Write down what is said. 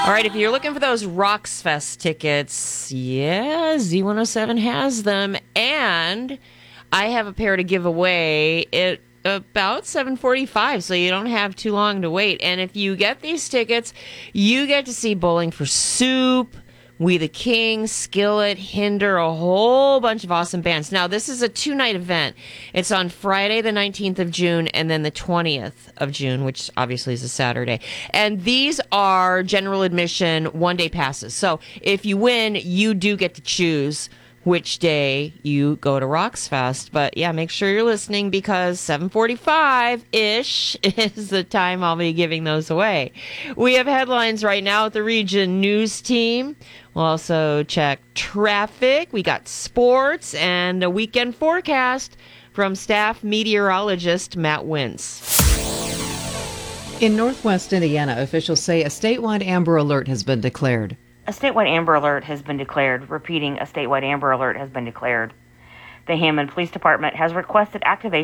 All right, if you're looking for those Rocks Fest tickets, yeah, Z107 has them. And I have a pair to give away at about 7:45, so you don't have too long to wait. And if you get these tickets, you get to see Bowling for Soup, We the King, Skillet, Hinder, a whole bunch of awesome bands. Now, this is a 2-night event. It's on Friday, the 19th of June, and then the 20th of June, which obviously is a Saturday. And these are general admission 1-day passes. So if you win, you do get to choose which day you go to Rocks Fest. But yeah, make sure you're listening because 7:45-ish is the time I'll be giving those away. We have headlines right now at the Region News team. We'll also check traffic. We got sports and a weekend forecast from staff meteorologist Matt Wintz. In Northwest Indiana, officials say a statewide Amber Alert has been declared. A statewide Amber Alert has been declared. Repeating, a statewide Amber Alert has been declared. The Hammond Police Department has requested activation